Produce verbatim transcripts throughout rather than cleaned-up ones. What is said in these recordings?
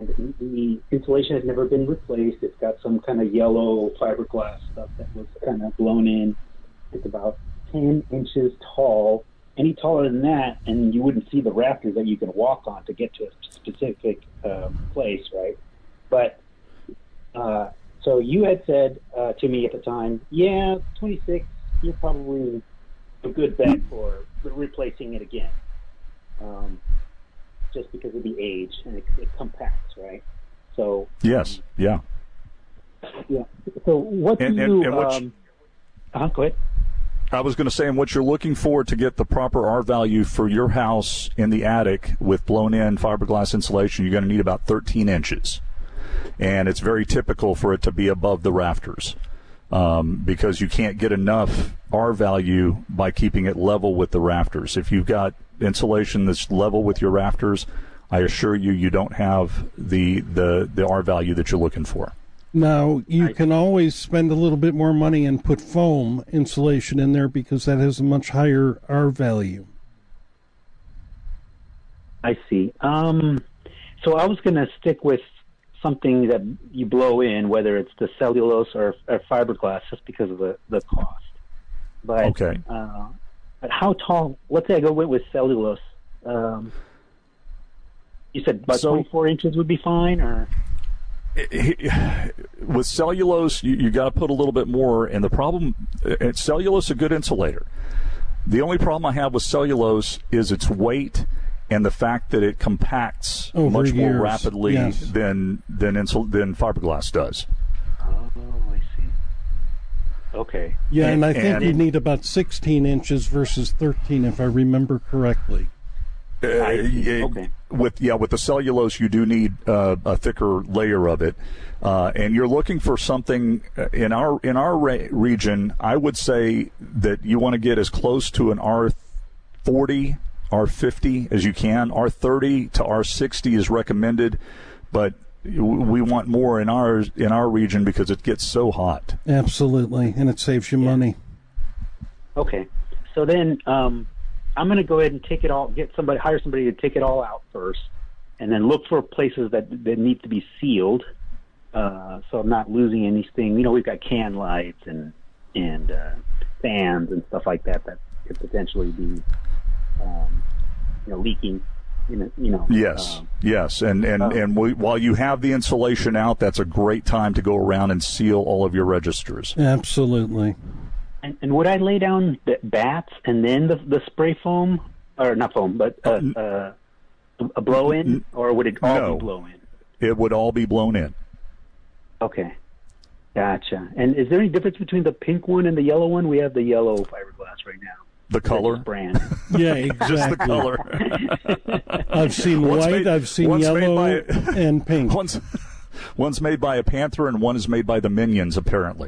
the insulation has never been replaced. It's got some kind of yellow fiberglass stuff that was kind of blown in. It's about ten inches tall. Any taller than that, and you wouldn't see the rafters that you can walk on to get to a specific uh, place, right? But uh, so you had said uh, to me at the time, yeah, twenty-six, you're probably a good bet for replacing it again, um, just because of the age, and it, it compacts, right? So yes, yeah, yeah. So what do and, you? And, and what um, uh-huh, go ahead. I was going to say, and what you're looking for to get the proper R value for your house in the attic with blown-in fiberglass insulation, you're going to need about thirteen inches. And it's very typical for it to be above the rafters um, because you can't get enough R value by keeping it level with the rafters. If you've got insulation that's level with your rafters, I assure you, you don't have the, the, the R value that you're looking for. Now, you can always spend a little bit more money and put foam insulation in there because that has a much higher R value. I see. Um, so I was going to stick with something that you blow in, whether it's the cellulose or, or fiberglass, just because of the, the cost. But, okay. Uh, but how tall? Let's say I go with, with cellulose. Um, you said about so, twenty-four inches would be fine, or? With cellulose, you, you got to put a little bit more. And the problem, uh, cellulose is a good insulator. The only problem I have with cellulose is its weight and the fact that it compacts Over much years. more rapidly yes. than than insul- than fiberglass does. Oh, I see. Okay. Yeah, and, and I think and, you need about sixteen inches versus thirteen, if I remember correctly. Uh, okay. With yeah, with the cellulose, you do need uh, a thicker layer of it, uh, and you're looking for something in our in our re- region. I would say that you want to get as close to an R forty, R fifty as you can. R thirty to R sixty is recommended, but we want more in our in our region because it gets so hot. Absolutely, and it saves you yeah. money. Okay, so then. Um, I'm going to go ahead and take it all, get somebody, hire somebody to take it all out first, and then look for places that, that need to be sealed, uh, so I'm not losing anything. You know, we've got can lights and and uh, fans and stuff like that that could potentially be, um, you know, leaking. You know, you know. Yes, um, yes, and and uh, and we, while you have the insulation out, that's a great time to go around and seal all of your registers. Absolutely. And, and would I lay down the bats and then the the spray foam, or not foam, but uh, uh, a blow-in, or would it all no, be blow-in? It would all be blown in. Okay, gotcha. And is there any difference between the pink one and the yellow one? We have the yellow fiberglass right now. The color? Brand. Yeah, exactly. Just the color. I've seen one's white, made, I've seen yellow, by, and pink. One's, one's made by a panther and one is made by the Minions, apparently.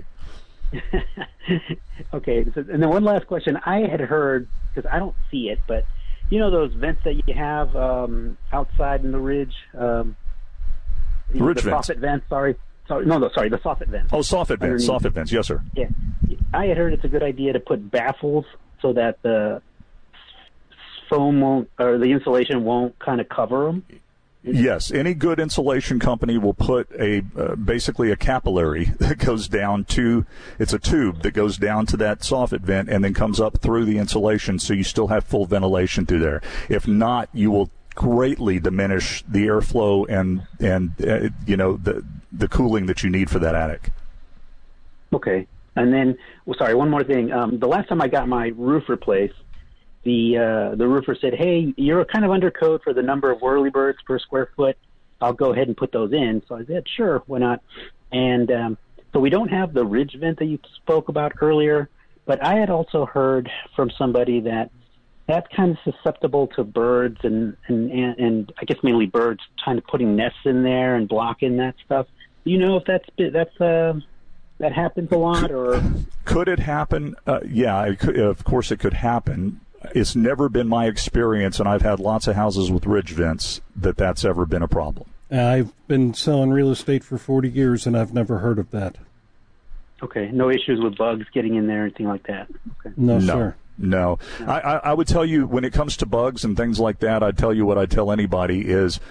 Okay, so, and then one last question. I had heard, because I don't see it, but you know those vents that you have um, outside in the ridge? Um, the ridge the vents. soffit vents, sorry. sorry. No, no, sorry, the soffit vents. Oh, soffit vents, soffit vents, yes, sir. Yeah. I had heard it's a good idea to put baffles so that the foam won't, or the insulation won't kind of cover them. Yes, any good insulation company will put a uh, basically a capillary that goes down to, it's a tube that goes down to that soffit vent and then comes up through the insulation so you still have full ventilation through there. If not, you will greatly diminish the airflow and, and uh, you know, the the cooling that you need for that attic. Okay. And then, well, sorry, one more thing. Um, the last time I got my roof replaced, The uh, the roofer said, hey, you're kind of under code for the number of whirlybirds per square foot. I'll go ahead and put those in. So I said, sure, why not? And um, so we don't have the ridge vent that you spoke about earlier, but I had also heard from somebody that that's kind of susceptible to birds and, and, and, and I guess mainly birds kind of putting nests in there and blocking that stuff. Do you know if that's that's uh, that happens a lot? Or could it happen? Uh, yeah, it could, of course it could happen. It's never been my experience, and I've had lots of houses with ridge vents, that that's ever been a problem. I've been selling real estate for forty years, and I've never heard of that. Okay, no issues with bugs getting in there, anything like that? Okay. No, no, sir. No. no. I, I would tell you, when it comes to bugs and things like that, I'd tell you what I'd tell anybody is,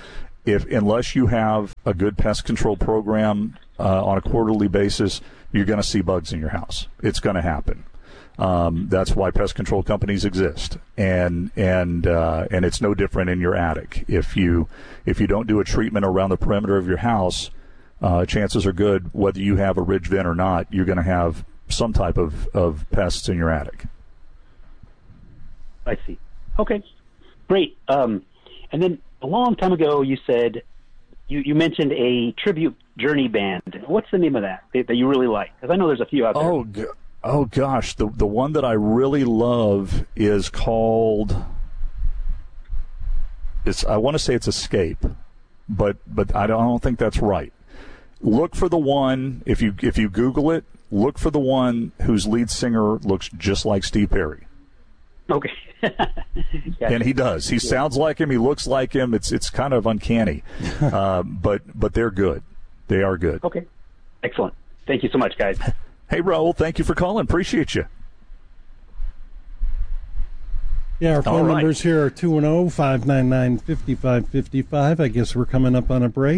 if unless you have a good pest control program uh, on a quarterly basis, you're going to see bugs in your house. It's going to happen. Um, that's why pest control companies exist, and and uh, and it's no different in your attic. If you if you don't do a treatment around the perimeter of your house, uh, chances are good, whether you have a ridge vent or not, you're going to have some type of, of pests in your attic. I see. Okay, great. Um, and then a long time ago, you said you, you mentioned a tribute Journey band. What's the name of that that, that you really like? Because I know there's a few out there. Oh. G- Oh gosh, the the one that I really love is called. It's I want to say it's Escape, but but I don't, I don't think that's right. Look for the one if you if you Google it. Look for the one whose lead singer looks just like Steve Perry. Okay. Gotcha. And he does. He yeah. sounds like him. He looks like him. It's it's kind of uncanny, uh, but but they're good. They are good. Okay. Excellent. Thank you so much, guys. Hey, Raul, thank you for calling. Appreciate you. Yeah, our phone All right. numbers here are two one zero, five nine nine, five five five five. I guess we're coming up on a break.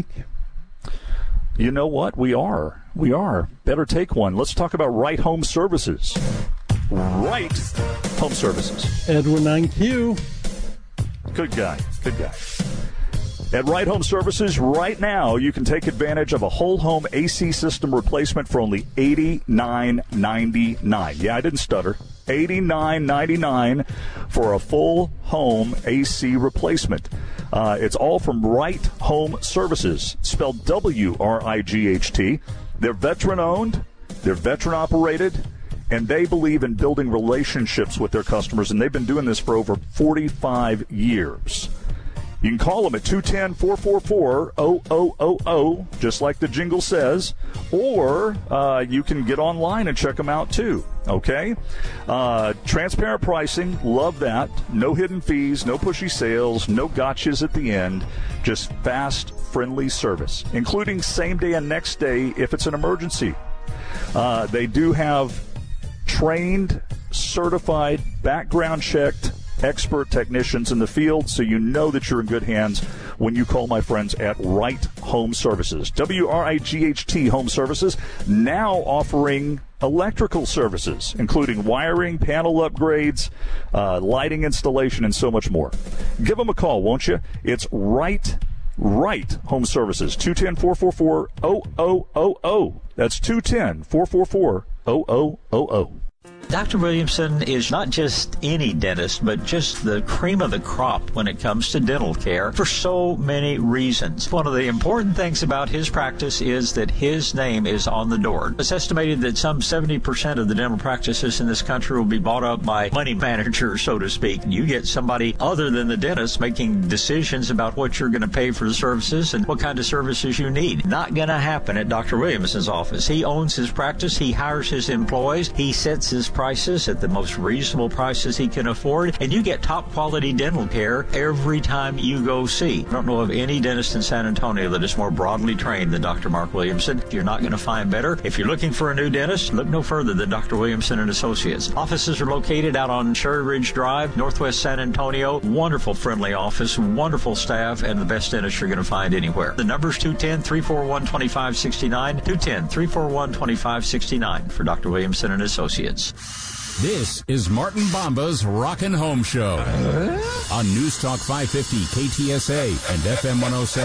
You know what? We are. We are. Better take one. Let's talk about Right Home Services. Right Home Services. Edwin nine Q. Good guy. Good guy. At Right Home Services, right now, you can take advantage of a whole home A C system replacement for only eighty-nine ninety-nine. Yeah, I didn't stutter. eighty-nine ninety-nine for a full home A C replacement. Uh, it's all from Right Home Services, spelled W R I G H T. They're veteran-owned, they're veteran-operated, and they believe in building relationships with their customers, and they've been doing this for over forty-five years. You can call them at two one zero, four four four, zero zero zero zero, just like the jingle says, or uh, you can get online and check them out too, okay? Uh, transparent pricing, love that. No hidden fees, no pushy sales, no gotchas at the end, just fast, friendly service, including same day and next day if it's an emergency. Uh, they do have trained, certified, background-checked expert technicians in the field, so you know that you're in good hands when you call my friends at Right Home Services. W R I G H T Home Services, now offering electrical services, including wiring, panel upgrades, uh, lighting installation, and so much more. Give them a call, won't you? It's Right Right Home Services, two one zero, four four four, zero zero zero zero. That's two one zero, four four four, zero zero zero zero. Doctor Williamson is not just any dentist, but just the cream of the crop when it comes to dental care for so many reasons. One of the important things about his practice is that his name is on the door. It's estimated that some seventy percent of the dental practices in this country will be bought up by money managers, so to speak. You get somebody other than the dentist making decisions about what you're going to pay for the services and what kind of services you need. Not going to happen at Doctor Williamson's office. He owns his practice. He hires his employees. He sets his prices at the most reasonable prices he can afford, and you get top quality dental care every time you go see. I don't know of any dentist in San Antonio that is more broadly trained than Doctor Mark Williamson. You're not going to find better. If you're looking for a new dentist, look no further than Doctor Williamson and Associates. Offices are located out on Cherry Ridge Drive, Northwest San Antonio. Wonderful, friendly office, wonderful staff, and the best dentist you're going to find anywhere. The number's two one zero, three four one, two five six nine, two one zero, three four one, two five six nine for Doctor Williamson and Associates. This is Martin Bomba's Rockin' Home Show on News Talk five fifty K T S A and F M one oh seven.